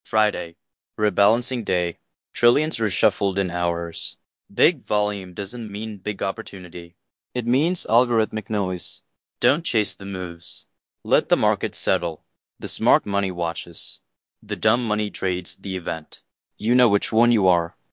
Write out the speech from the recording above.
Friday. Rebalancing day. Trillions reshuffled in hours. Big volume doesn't mean big opportunity. It means algorithmic noise. Don't chase the moves. Let the market settle. The smart money watches. The dumb money trades the event. You know which one you are.